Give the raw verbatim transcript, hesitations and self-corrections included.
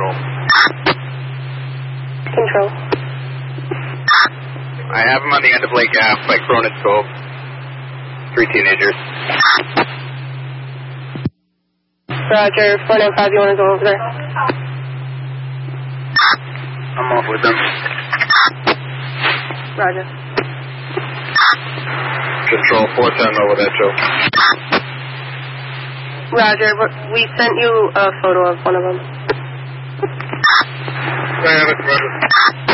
Control. Control. I have them on the end of Lake Ave by Cronin Cove. Three teenagers. Roger, four nine five, you want to go over there? I'm off with them. Roger. Control, four ten over that, Joe. Roger, we sent you a photo of one of them. I have it, Roger.